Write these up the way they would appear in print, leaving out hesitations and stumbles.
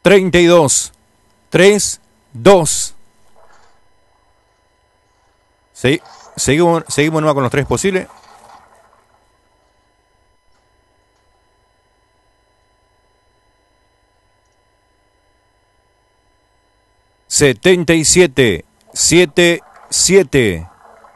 32, 3, 2. Seguimos nomás con los 3 posibles. $77, 7, 7.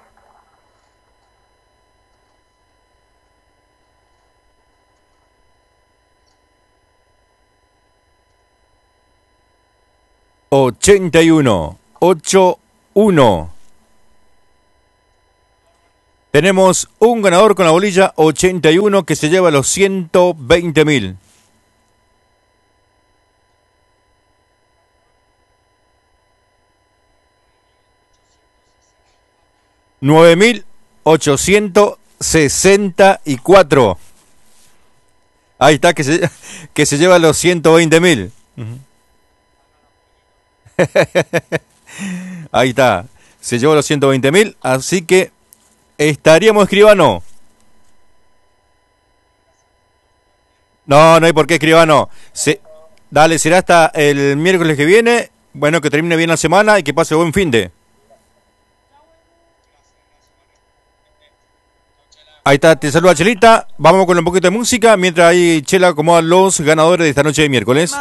$81, 8, 1. Tenemos un ganador con la bolilla 81 que se lleva los 120.000. $9.864. Ahí está, que se lleva los 120.000. Ahí está, se llevó los 120.000, así que estaríamos, escribano. No hay por qué, escribano. Dale, será hasta el miércoles que viene. Bueno, que termine bien la semana y que pase buen fin de. Ahí está, te saluda Chelita. Vamos con un poquito de música mientras ahí Chela acomoda los ganadores de esta noche de miércoles.